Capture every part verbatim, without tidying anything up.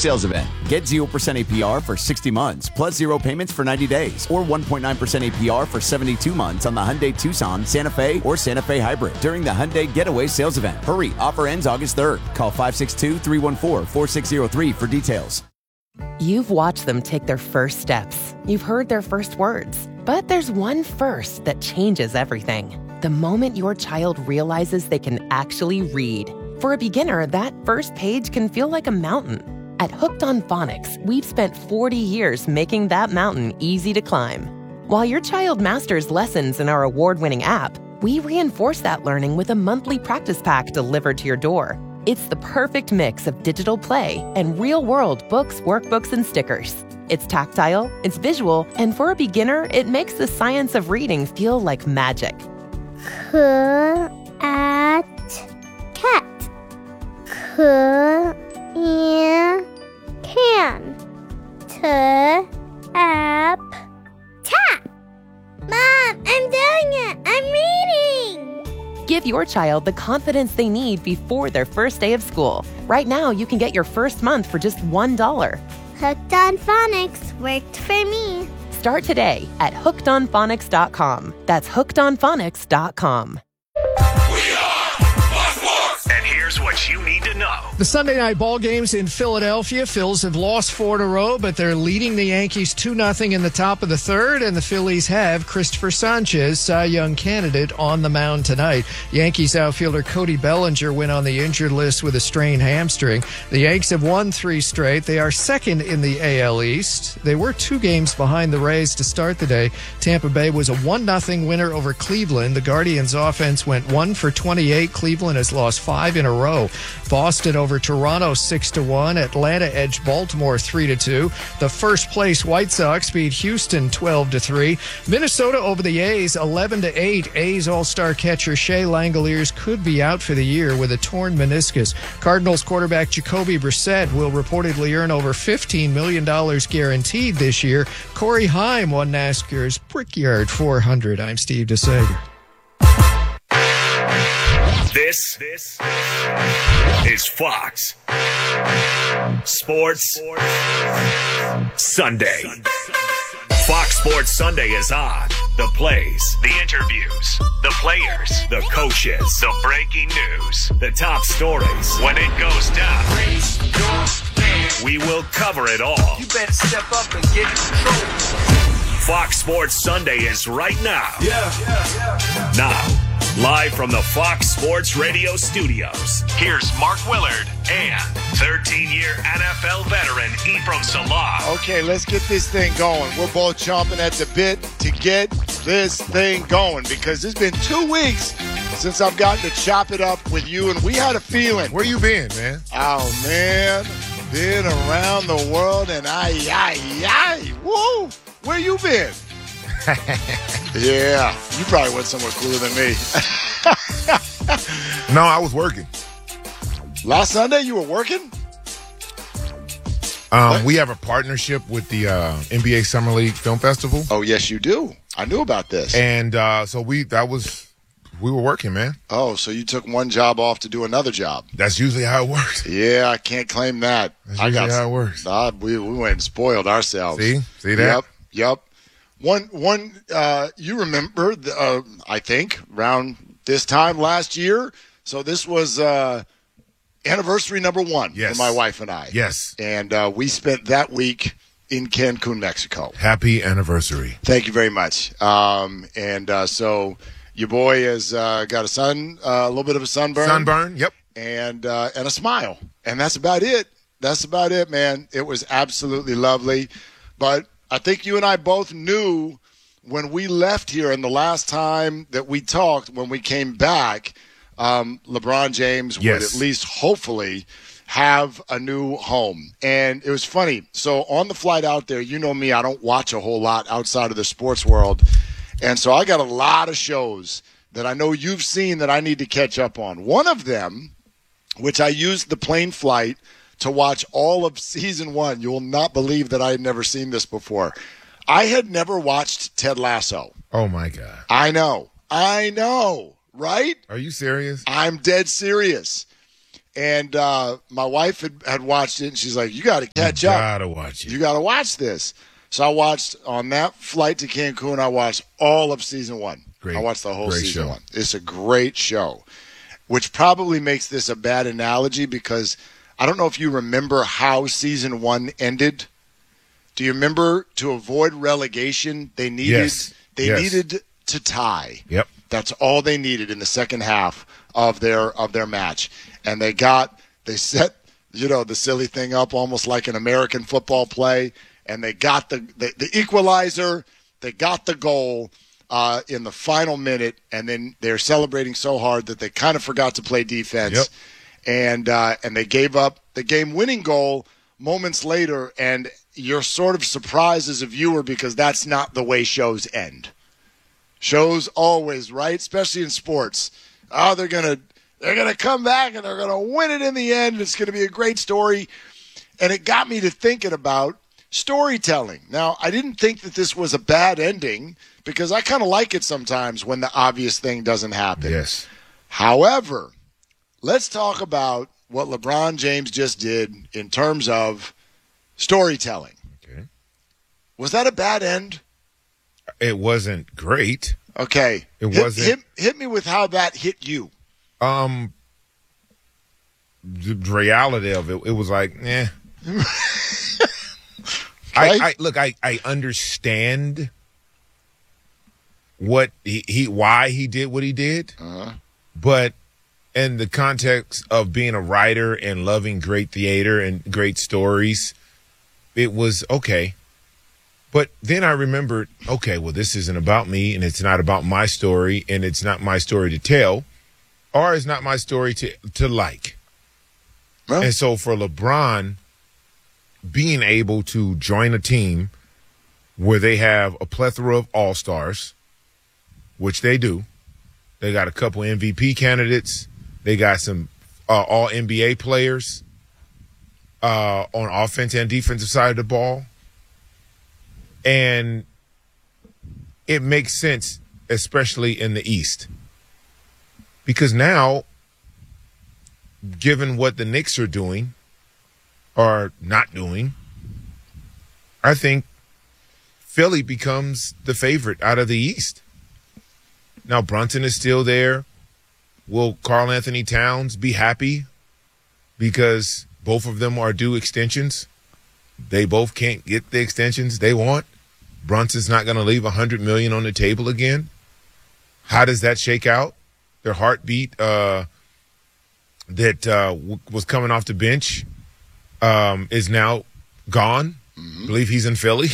sales event. Get zero percent A P R for sixty months, plus zero payments for ninety days, or one point nine percent A P R for seventy-two months on the Hyundai Tucson, Santa Fe, or Santa Fe Hybrid during the Hyundai Getaway sales event. Hurry, offer ends August third. Call five six two, three one four, four six zero three for details. You've watched them take their first steps. You've heard their first words. But there's one first that changes everything. The moment your child realizes they can actually read. For a beginner, that first page can feel like a mountain. At Hooked on Phonics, we've spent forty years making that mountain easy to climb. While your child masters lessons in our award-winning app, we reinforce that learning with a monthly practice pack delivered to your door. It's the perfect mix of digital play and real-world books, workbooks, and stickers. It's tactile, it's visual, and for a beginner, it makes the science of reading feel like magic. C at cat. C in can. T app tap. Mom, I'm doing it. I'm reading. Give your child the confidence they need before their first day of school. Right now, you can get your first month for just one dollar. Hooked on Phonics worked for me. Start today at hooked on phonics dot com. That's hooked on phonics dot com. And here's what you need to know. The Sunday night ball games in Philadelphia. Phils have lost four in a row, but they're leading the Yankees two nothing in the top of the third, and the Phillies have Christopher Sanchez, Cy Young candidate, on the mound tonight. Yankees outfielder Cody Bellinger went on the injured list with a strained hamstring. The Yanks have won three straight. They are second in the A L East. They were two games behind the Rays to start the day. Tampa Bay was a one nothing winner over Cleveland. The Guardians' offense went one for twenty-eight. Cleveland has lost five in a row. Boston over Toronto six to one. Atlanta edged Baltimore three to two. The first place White Sox beat Houston twelve to three. Minnesota over the A's eleven to eight. A's all-star catcher Shea Langoliers could be out for the year with a torn meniscus. Cardinals quarterback Jacoby Brissett will reportedly earn over fifteen million dollars guaranteed this year. Corey Haim won NASCAR's Brickyard four hundred. I'm Steve DeSager. This, this is Fox Sports Sunday. Fox Sports Sunday is on. The plays, the interviews, the players, the coaches, the breaking news, the top stories. When it goes down, we will cover it all. You better step up and get in control. Fox Sports Sunday is right now. Yeah, yeah, yeah. Now. Live from the Fox Sports Radio studios, here's Mark Willard and thirteen-year N F L veteran Ephraim Salah. Okay, let's get this thing going. We're both chomping at the bit to get this thing going because it's been two weeks since I've gotten to chop it up with you, and we had a feeling. Where you been, man? Oh, man. Been around the world, and I, I, I, woo. Where you been? Yeah, you probably went somewhere cooler than me. No, I was working. Last Sunday, you were working? Um, we have a partnership with the uh, N B A Summer League Film Festival. Oh, yes, you do. I knew about this. And uh, so we that was we were working, man. Oh, so you took one job off to do another job. That's usually how it works. Yeah, I can't claim that. That's I usually got how it works. Uh, we we went and spoiled ourselves. See, see that? Yep, yep. One, one. Uh, you remember? The, uh, I think around this time last year. So this was uh, anniversary number one yes. for my wife and I. Yes, and uh, we spent that week in Cancun, Mexico. Happy anniversary! Thank you very much. Um, and uh, so your boy has uh, got a sun, uh, a little bit of a sunburn. Sunburn. Yep. And uh, and a smile, and that's about it. That's about it, man. It was absolutely lovely, but. I think you and I both knew when we left here and the last time that we talked, when we came back, um, LeBron James yes. would at least hopefully have a new home. And it was funny. So on the flight out there, you know me, I don't watch a whole lot outside of the sports world. And so I got a lot of shows that I know you've seen that I need to catch up on. One of them, which I used the plane flight to watch all of season one. You will not believe that I had never seen this before. I had never watched Ted Lasso. Oh, my God. I know. I know. Right? Are you serious? I'm dead serious. And uh, my wife had, had watched it, and she's like, you got to catch you up. You got to watch it. You got to watch this. So I watched, on that flight to Cancun, I watched all of season one. Great, I watched the whole season show. one. It's a great show, which probably makes this a bad analogy because I don't know if you remember how season one ended. Do you remember to avoid relegation, they needed yes. they yes. needed to tie. Yep. That's all they needed in the second half of their of their match. And they got they set, you know, the silly thing up almost like an American football play, and they got the the, the equalizer, they got the goal uh, in the final minute, and then they're celebrating so hard that they kind of forgot to play defense. Yep. And uh, and they gave up the game-winning goal moments later, and you're sort of surprised as a viewer because that's not the way shows end. Shows always, right? Especially in sports. Oh, they're gonna they're gonna come back and they're gonna win it in the end. It's gonna be a great story. And it got me to thinking about storytelling. Now, I didn't think that this was a bad ending because I kind of like it sometimes when the obvious thing doesn't happen. Yes. However, let's talk about what LeBron James just did in terms of storytelling. Okay. Was that a bad end? It wasn't great. Okay. It hit, wasn't. Hit, hit me with how that hit you. Um, the reality of it, it was like, eh. I, I look. I, I understand what he, he why he did what he did, uh-huh. but in the context of being a writer and loving great theater and great stories, it was okay. But then I remembered, okay, well, this isn't about me, and it's not about my story, and it's not my story to tell, or it's not my story to to like. Well, and so for LeBron, being able to join a team where they have a plethora of all-stars, which they do. They got a couple M V P candidates. They got some uh, all N B A players uh, on offense and defensive side of the ball. And it makes sense, especially in the East. Because now, given what the Knicks are doing, or not doing, I think Philly becomes the favorite out of the East. Now, Brunson is still there. Will Karl Anthony Towns be happy because both of them are due extensions? They both can't get the extensions they want. Brunson's not going to leave one hundred million dollars on the table again. How does that shake out? Their heartbeat uh, that uh, w- was coming off the bench Um, is now gone. Mm-hmm. I believe he's in Philly.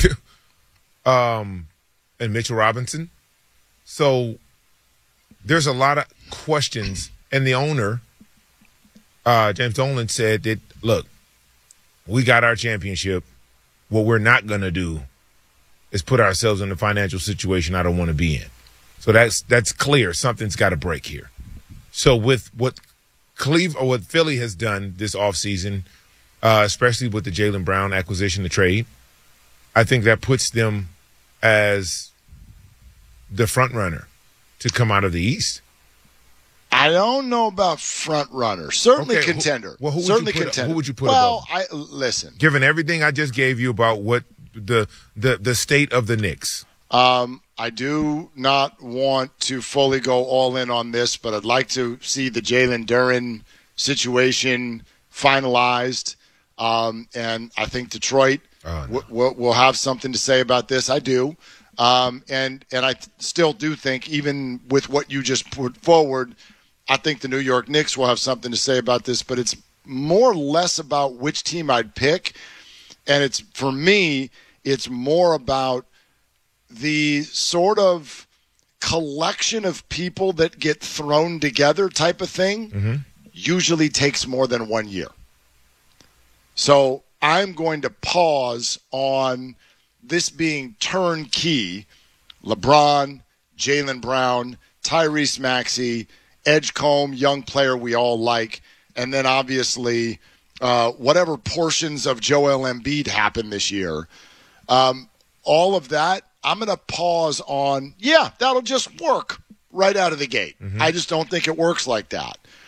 um, and Mitchell Robinson. So there's a lot of questions. And the owner, uh, James Dolan, said that, look, we got our championship. What we're not going to do is put ourselves in a financial situation I don't want to be in. So that's that's clear. Something's got to break here. So with what Cleve or what Philly has done this offseason, Uh, especially with the Jaylen Brown acquisition, the trade, I think that puts them as the front runner to come out of the East. I don't know about front runner. Certainly Okay, contender. Who, well, who Certainly would you put, contender. Who would you put well, above? I listen. Given everything I just gave you about what the the the state of the Knicks. Um, I do not want to fully go all in on this, but I'd like to see the Jalen Duren situation finalized. Um, and I think Detroit oh, no. w- w- will have something to say about this. I do. Um, and, and I th- still do think, even with what you just put forward, I think the New York Knicks will have something to say about this. But it's more or less about which team I'd pick. And it's, for me, it's more about the sort of collection of people that get thrown together type of thing. Mm-hmm. Usually takes more than one year. So I'm going to pause on this being turnkey. LeBron, Jaylen Brown, Tyrese Maxey, Edgecombe, young player we all like, and then obviously uh, whatever portions of Joel Embiid happen this year. Um, all of that, I'm going to pause on, yeah, that'll just work right out of the gate. Mm-hmm. I just don't think it works like that.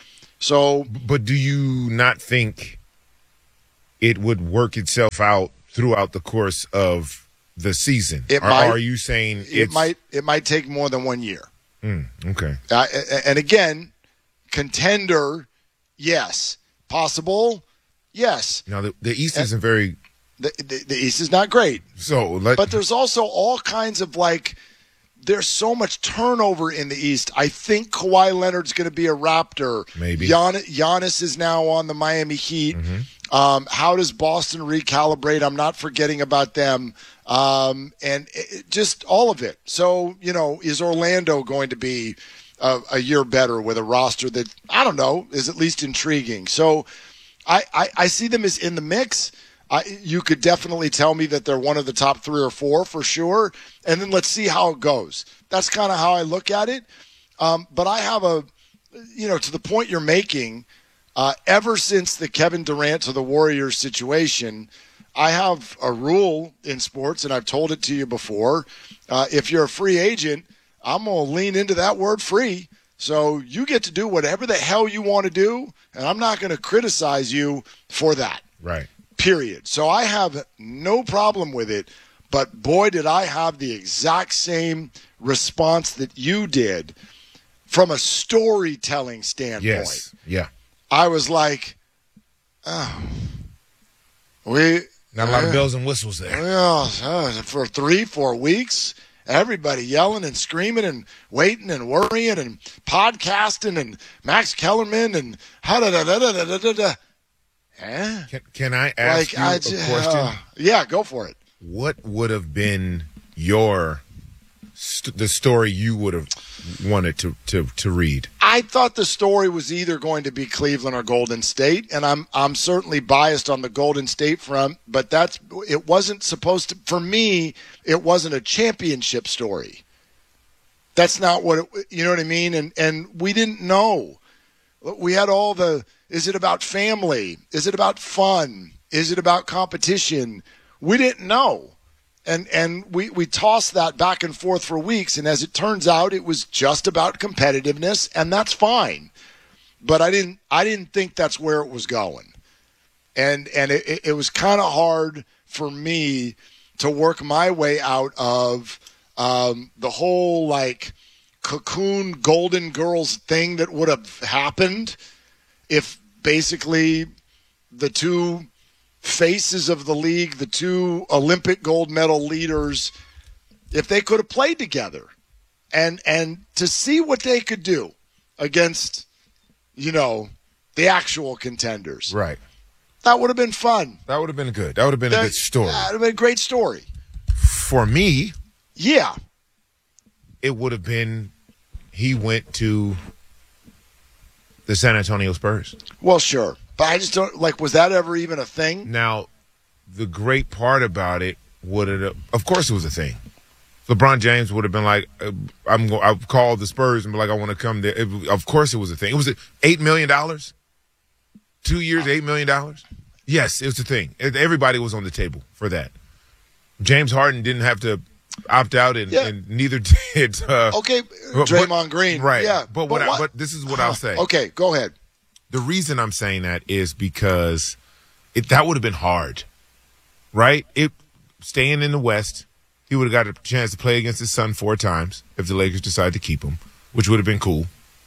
So, but do you not think it would work itself out throughout the course of the season? It or might, are you saying it it's, might it might take more than one year? Mm, okay. Uh, and again, contender, yes. Possible, yes. Now the, the East isn't very. The, the, the East is not great. So, let, but there's also all kinds of like. There's so much turnover in the East. I think Kawhi Leonard's going to be a Raptor. Maybe. Gian, Giannis is now on the Miami Heat. Mm-hmm. Um, how does Boston recalibrate? I'm not forgetting about them. Um, and it, just all of it. So, you know, is Orlando going to be a, a year better with a roster that, I don't know, is at least intriguing? So I, I, I see them as in the mix. I, you could definitely tell me that they're one of the top three or four for sure, and then let's see how it goes. That's kind of how I look at it. Um, but I have a, you know, to the point you're making, uh, ever since the Kevin Durant to the Warriors situation, I have a rule in sports, and I've told it to you before. Uh, if you're a free agent, I'm going to lean into that word free. So you get to do whatever the hell you want to do, and I'm not going to criticize you for that. Right. Period. So I have no problem with it, but boy, did I have the exact same response that you did from a storytelling standpoint. Yes. Yeah. I was like, oh, we not a lot uh, of bells and whistles there. Well, uh, for three, four weeks, everybody yelling and screaming and waiting and worrying and podcasting and Max Kellerman and ha da da da da da da da. Eh? Can, can I ask like, you I, a question? Uh, yeah, go for it. What would have been your st- the story you would have wanted to, to, to read? I thought the story was either going to be Cleveland or Golden State, and I'm I'm certainly biased on the Golden State front, but that's it wasn't supposed to. For me, it wasn't a championship story. That's not what it, you know what I mean. And and we didn't know. We had all the. Is it about family? Is it about fun? Is it about competition? We didn't know. And and we, we tossed that back and forth for weeks, and as it turns out, it was just about competitiveness, and that's fine. But I didn't I didn't think that's where it was going. And and it, it was kind of hard for me to work my way out of um, the whole like cocoon Golden Girls thing that would have happened if basically the two faces of the league, the two Olympic gold medal leaders, if they could have played together and and to see what they could do against, you know, the actual contenders. Right. That would have been fun. That would have been good. That would have been that, a good story. That would have been a great story. For me, yeah, it would have been he went to the San Antonio Spurs. Well, sure. But I just don't, like, was that ever even a thing? Now, the great part about it would have, of course it was a thing. LeBron James would have been like, uh, I'm going, I've called the Spurs and be like, I want to come there. It, of course it was a thing. It was eight million dollars. Two years, eight million dollars. Yes, it was a thing. It, everybody was on the table for that. James Harden didn't have to opt out, and, yeah. and neither did. Uh, okay, Draymond but, Green. Right. Yeah, but, but, what what? I, but this is what I'll say. Okay, go ahead. The reason I'm saying that is because it, that would have been hard, right? It staying in the West, he would have got a chance to play against his son four times if the Lakers decided to keep him, which would have been cool.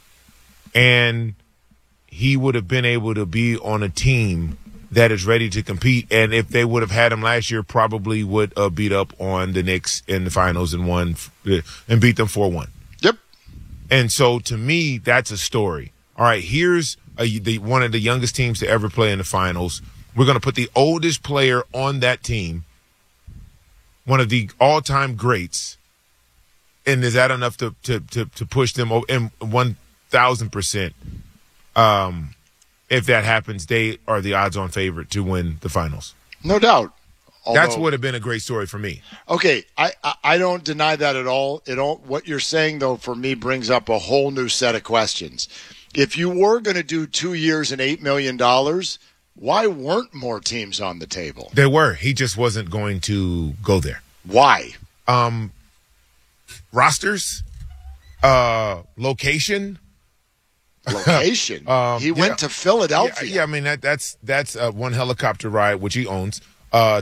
And he would have been able to be on a team that is ready to compete. And if they would have had him last year, probably would uh, beat up on the Knicks in the finals and won and beat them four one. Yep. And so to me, that's a story. All right, here's a, the, one of the youngest teams to ever play in the finals. We're going to put the oldest player on that team, one of the all-time greats, and is that enough to to to, to push them? And one thousand percent, um, if that happens, they are the odds-on favorite to win the finals. No doubt. Although, That's would have been a great story for me. Okay, I, I, I don't deny that at all. It all. What you're saying, though, for me brings up a whole new set of questions. If you were going to do two years and eight million dollars, why weren't more teams on the table? There were. He just wasn't going to go there. Why? Um, rosters, uh, location. location. Um, he went yeah. to Philadelphia. Yeah, yeah, I mean that, that's that's uh, one helicopter ride which he owns uh,